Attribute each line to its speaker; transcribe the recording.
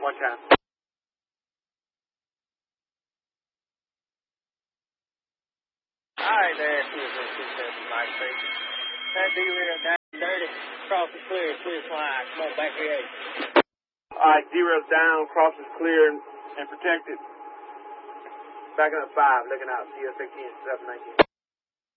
Speaker 1: One time.
Speaker 2: Alright, there, 207 Mike Station. That derail down dirty, cross is clear, flying. Come on, back to the 8.
Speaker 1: Alright, derail's down, cross is clear and protected. Backing up 5, looking out, CS 16, 719.